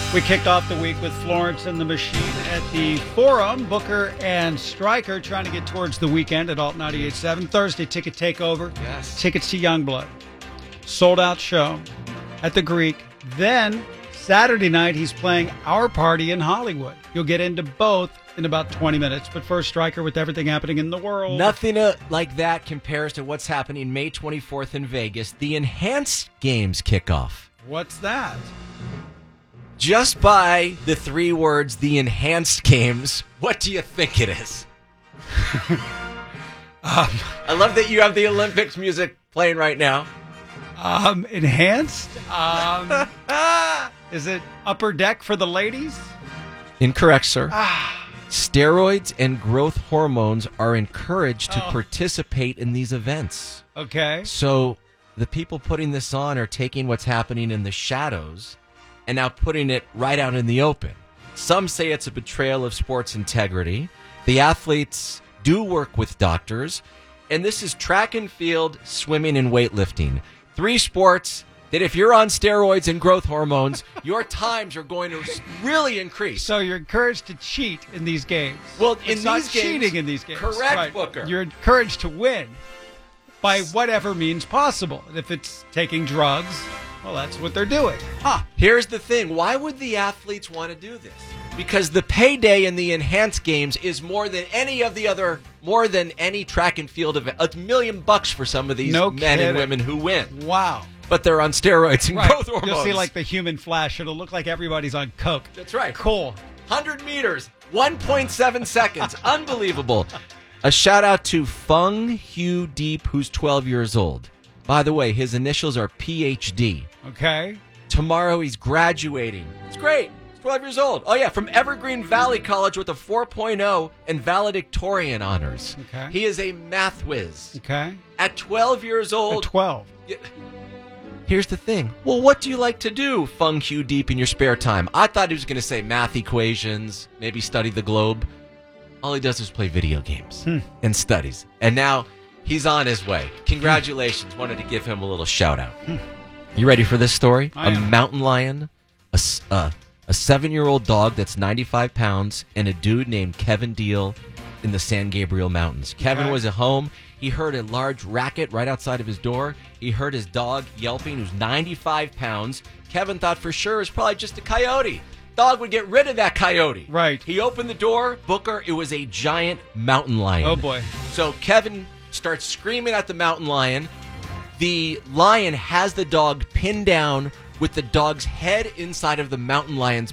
We kicked off the week with Florence and the Machine at the Forum. Booker and Stryker trying to get towards the weekend at Alt 98.7. Thursday, Ticket Takeover. Yes. Tickets to Youngblood. Sold out show at the Greek. Then, Saturday night, he's playing Our Party in Hollywood. You'll get into both in about 20 minutes. But first, Stryker with everything happening in the world. Nothing like that compares to what's happening May 24th in Vegas. The Enhanced Games kickoff. What's that? Just by the 3 words, the Enhanced Games, what do you think it is? I love that you have the Olympics music playing right now. Enhanced? Is it upper deck for the ladies? Incorrect, sir. Steroids and growth hormones are encouraged to participate in these events. Okay. So the people putting this on are taking what's happening in the shadows and now putting it right out in the open. Some say it's a betrayal of sports integrity. The athletes do work with doctors. And this is track and field, swimming, and weightlifting. 3 sports that if you're on steroids and growth hormones, your times are going to really increase. So you're encouraged to cheat in these games. Well, it's in not these games, cheating in these games. Correct, right. Booker. You're encouraged to win by whatever means possible. And if it's taking drugs, well, that's what they're doing. Here's the thing. Why would the athletes want to do this? Because the payday in the Enhanced Games is more than any track and field event. $1 million for some of these men and women who win. Wow. But they're on steroids and growth hormones. You'll see like the human flash. It'll look like everybody's on coke. That's right. Cool. 100 meters, 1.7 seconds. Unbelievable. A shout out to Fung Hugh Deep, who's 12 years old. By the way, his initials are PhD. Okay. Tomorrow he's graduating. It's great. He's 12 years old. Oh, yeah, from Evergreen Valley College with a 4.0 and valedictorian honors. Okay. He is a math whiz. Okay. At 12 years old. At 12. Here's the thing. Well, what do you like to do, Fung Hugh Deep, in your spare time? I thought he was going to say math equations, maybe study the globe. All he does is play video games and studies. And now he's on his way. Congratulations. Wanted to give him a little shout out. You ready for this story? I am. A mountain lion, a 7-year-old dog that's 95 pounds, and a dude named Kevin Deal in the San Gabriel Mountains. Kevin was at home. He heard a large racket right outside of his door. He heard his dog yelping, who's 95 pounds. Kevin thought for sure it was probably just a coyote. Dog would get rid of that coyote. Right. He opened the door. Booker, it was a giant mountain lion. Oh, boy. So Kevin starts screaming at the mountain lion. The lion has the dog pinned down with the dog's head inside of the mountain lion's